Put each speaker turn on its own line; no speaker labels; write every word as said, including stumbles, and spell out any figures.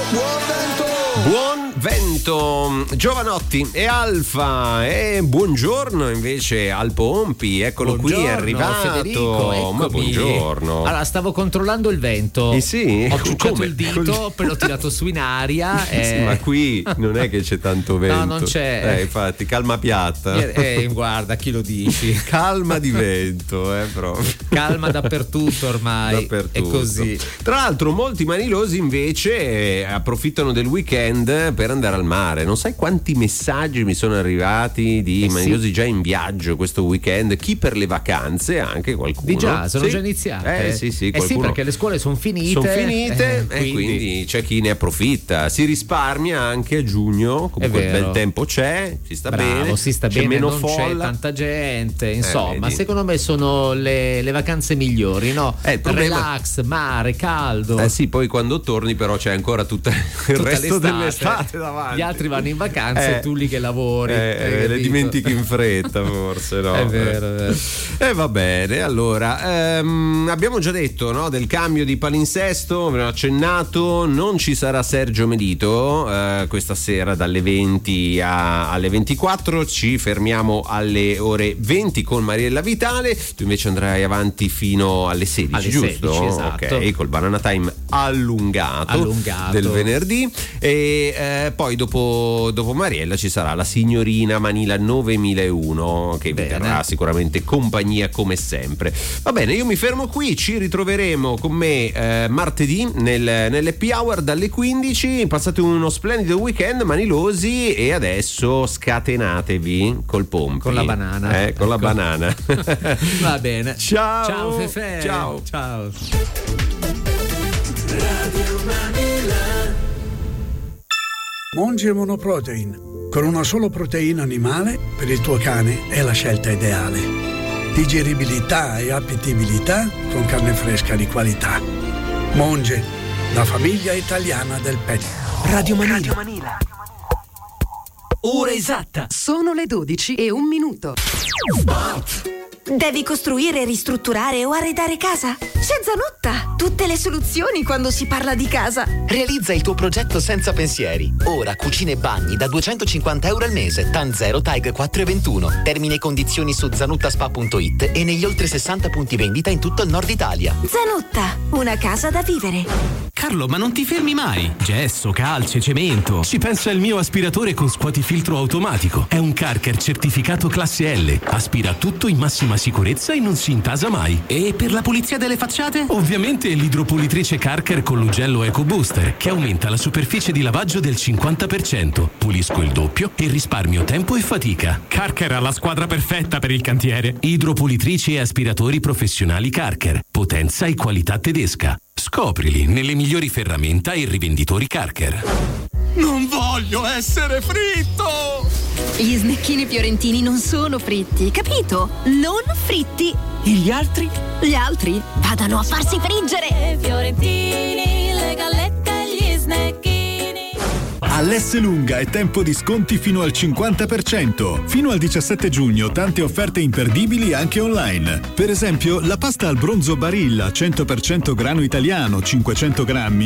Buon vento!
Buon vento, Giovanotti e Alfa, e buongiorno invece al Pompi, eccolo
buongiorno,
qui, è arrivato.
Federico,
ma buongiorno.
Allora, stavo controllando il vento.
Eh sì?
Ho ciucciato
Come?
il dito, poi l'ho tirato su in aria.
Sì,
e...
ma qui non è che c'è tanto vento.
No, non c'è.
Eh, infatti, calma piatta.
Eh, eh, guarda, chi lo dici?
Calma di vento, eh, proprio.
Calma dappertutto ormai.
Dappertutto.
È così.
Tra l'altro, molti manilosi invece eh, approfittano del weekend per andare al mare. Non sai quanti messaggi mi sono arrivati di
eh
manilosi
sì.
già in viaggio questo weekend, chi per le vacanze, anche qualcuno.
Di già, sono
sì.
già iniziate.
Eh sì, sì,
eh sì, perché le scuole sono finite.
Sono finite
eh,
e quindi... quindi c'è chi ne approfitta. Si risparmia anche a giugno, comunque il bel tempo c'è, si sta
Bravo,
bene,
si sta
c'è
bene,
meno
non
folla.
c'è tanta gente, insomma,
Eh,
secondo me sono le, le vacanze migliori, no?
Eh, il problema...
Relax, mare, caldo.
Eh sì, poi quando torni però c'è ancora tutta il
Tutta
resto
l'estate.
dell'estate davanti.
Gli altri vanno in vacanza
eh,
e tu lì che lavori.
Eh, eh, le dimentichi in fretta, forse, no?
È vero, è vero.
E eh, va bene, allora, ehm, abbiamo già detto, no, del cambio di palinsesto, ve l'ho accennato, non ci sarà Sergio Medito eh, questa sera dalle venti a, alle ventiquattro, ci fermiamo alle ore venti con Mariella Vitale, tu invece andrai avanti fino alle sedici,
alle
giusto?
sedici, esatto.
Ok, col Banana Time allungato,
allungato.
del venerdì e eh, poi dopo, dopo Mariella ci sarà la signorina Manila novemilauno che vi terrà sicuramente compagnia come sempre. Va bene, io mi fermo qui, ci ritroveremo con me eh, martedì nel, nell'Happy Hour dalle quindici. Passate uno splendido weekend manilosi e adesso scatenatevi col Pompi
con la banana,
eh, con
ecco.
la banana.
Va bene,
ciao
ciao Fefe,
ciao
ciao.
Monge Monoprotein. Con una sola proteina animale, per il tuo cane è la scelta ideale. Digeribilità e appetibilità con carne fresca di qualità. Monge, la famiglia italiana del pet.
Radio Manila. Radio Manila. Ora esatta. Sono le dodici e un minuto.
Spot. Devi costruire, ristrutturare o arredare casa? C'è Zanotta! Tutte le soluzioni quando si parla di casa.
Realizza il tuo progetto senza pensieri. Ora cucine e bagni da duecentocinquanta euro al mese. TAN zero TAG quattro e ventuno. Termini e condizioni su zanuttaspa punto it e negli oltre sessanta punti vendita in tutto il nord Italia.
Zanotta, una casa da vivere.
Carlo, ma non ti fermi mai? Gesso, calce, cemento. Ci pensa il mio aspiratore con scuotifiltro automatico. È un Carker certificato classe L. Aspira tutto in massima sicurezza e non si intasa mai. E per la pulizia delle facciate? Ovviamente l'idropulitrice Carker con l'ugello Eco Booster, che aumenta la superficie di lavaggio del cinquanta per cento. Pulisco il doppio e risparmio tempo e fatica. Carker ha la squadra perfetta per il cantiere. Idropulitrici e aspiratori professionali Carker. Potenza e qualità tedesca. Scoprili nelle migliori ferramenta e rivenditori Carker.
Non voglio essere fritto!
Gli snecchini fiorentini non sono fritti, capito? Non fritti.
E gli altri?
Gli altri vadano a farsi friggere.
Fiorentini, le gallette e gli snecchini.
All'Esselunga è tempo di sconti fino al cinquanta per cento. Fino al diciassette giugno tante offerte imperdibili anche online. Per esempio la pasta al bronzo Barilla cento per cento grano italiano cinquecento grammi